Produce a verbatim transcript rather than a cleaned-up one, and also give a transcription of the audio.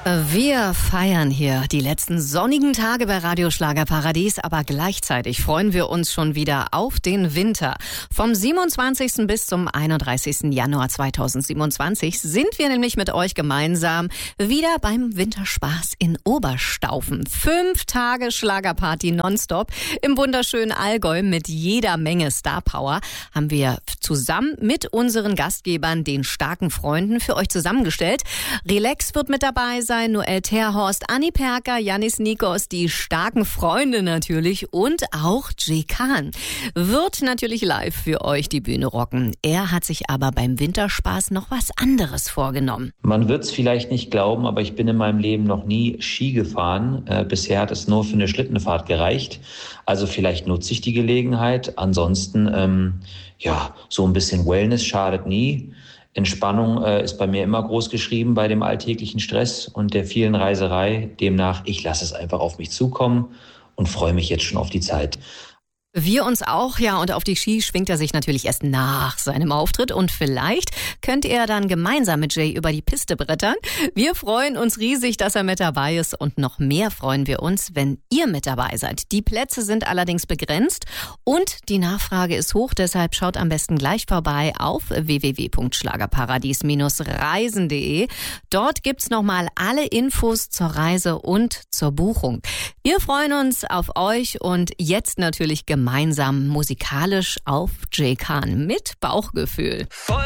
Wir feiern hier die letzten sonnigen Tage bei Radio Schlagerparadies, aber gleichzeitig freuen wir uns schon wieder auf den Winter. Vom siebenundzwanzigsten bis zum einunddreißigsten Januar zweitausendsiebenundzwanzig sind wir nämlich mit euch gemeinsam wieder beim Winterspaß in Oberstaufen. Fünf Tage Schlagerparty nonstop im wunderschönen Allgäu mit jeder Menge Starpower haben wir zusammen mit unseren Gastgebern, den starken Freunden, für euch zusammengestellt. Relax wird mit dabei sein. Noel Terhorst, Anni Perker, Yannis Nikos, die starken Freunde natürlich und auch Jay Khan wird natürlich live für euch die Bühne rocken. Er hat sich aber beim Winterspaß noch was anderes vorgenommen. Man wird es vielleicht nicht glauben, aber ich bin in meinem Leben noch nie Ski gefahren. Äh, bisher hat es nur für eine Schlittenfahrt gereicht. Also vielleicht nutze ich die Gelegenheit. Ansonsten, ähm, ja, so ein bisschen Wellness schadet nie. Entspannung äh, ist bei mir immer groß geschrieben bei dem alltäglichen Stress und der vielen Reiserei. Demnach, ich lasse es einfach auf mich zukommen und freue mich jetzt schon auf die Zeit. Wir uns auch, ja, und auf die Ski schwingt er sich natürlich erst nach seinem Auftritt und vielleicht könnt ihr dann gemeinsam mit Jay über die Piste brettern. Wir freuen uns riesig, dass er mit dabei ist und noch mehr freuen wir uns, wenn ihr mit dabei seid. Die Plätze sind allerdings begrenzt und die Nachfrage ist hoch, deshalb schaut am besten gleich vorbei auf w w w punkt schlagerparadies reisen punkt de. Dort gibt's nochmal alle Infos zur Reise und zur Buchung. Wir freuen uns auf euch und jetzt natürlich gemeinsam musikalisch auf Jay Khan mit Bauchgefühl. Voll